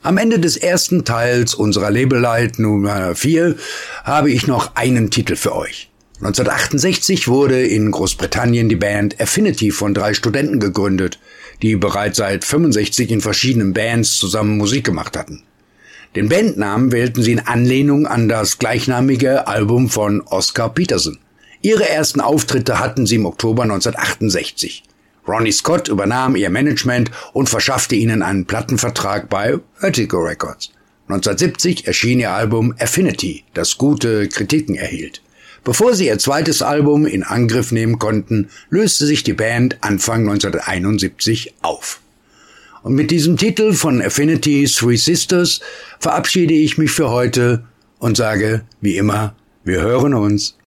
Am Ende des ersten Teils unserer Labellight Nummer 4 habe ich noch einen Titel für euch. 1968 wurde in Großbritannien die Band Affinity von 3 Studenten gegründet, die bereits seit 65 in verschiedenen Bands zusammen Musik gemacht hatten. Den Bandnamen wählten sie in Anlehnung an das gleichnamige Album von Oscar Peterson. Ihre ersten Auftritte hatten sie im Oktober 1968. Ronnie Scott übernahm ihr Management und verschaffte ihnen einen Plattenvertrag bei Vertigo Records. 1970 erschien ihr Album Affinity, das gute Kritiken erhielt. Bevor sie ihr zweites Album in Angriff nehmen konnten, löste sich die Band Anfang 1971 auf. Und mit diesem Titel von Affinity Three Sisters verabschiede ich mich für heute und sage, wie immer, wir hören uns.